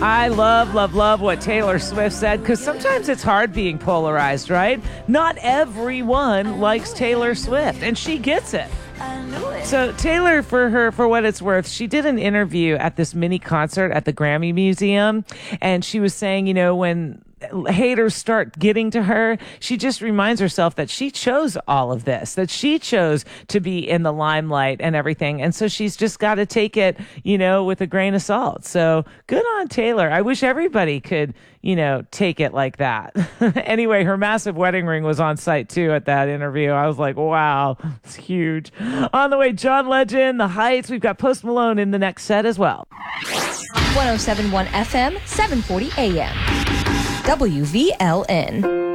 I love, love, love what Taylor Swift said, because sometimes it's hard being polarized, right? Not everyone likes Taylor Swift, and she gets it. I knew it. So Taylor, for what it's worth, she did an interview at this mini concert at the Grammy Museum, and she was saying, when haters start getting to her, she just reminds herself that she chose all of this, that she chose to be in the limelight and everything. And so she's just got to take it, with a grain of salt. So good on Taylor. I wish everybody could, take it like that. Anyway, her massive wedding ring was on site too at that interview. I was like, wow, it's huge. On the way, John Legend, The Heights. We've got Post Malone in the next set as well. 107.1 FM, 740 AM. WVLN.